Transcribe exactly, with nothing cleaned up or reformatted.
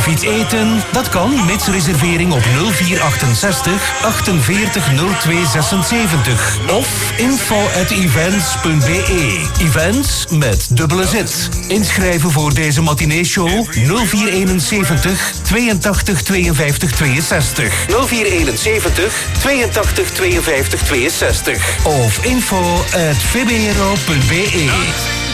Of iets eten? Dat kan, mits reservering op nul vier achtenzestig achtenveertig nul twee zesenzeventig. Of info at events punt be. Events met dubbele Z. Inschrijven voor deze matinee-show nul vier eenenzeventig tweeëntachtig tweeënvijftig tweeënzestig. nul vier eenenzeventig tweeëntachtig tweeënvijftig tweeënzestig. Of info at vbro punt be.